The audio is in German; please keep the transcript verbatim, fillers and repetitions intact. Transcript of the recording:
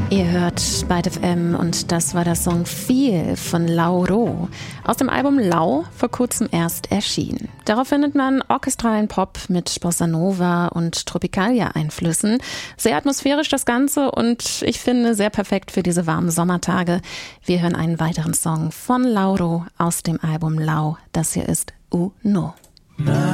Ihr hört Byte F M und das war der Song Feel von Lauro aus dem Album Lau, vor kurzem erst erschienen. Darauf findet man orchestralen Pop mit Bossa Nova und Tropicalia-Einflüssen. Sehr atmosphärisch das Ganze und ich finde sehr perfekt für diese warmen Sommertage. Wir hören einen weiteren Song von Lauro aus dem Album Lau. Das hier ist Uno.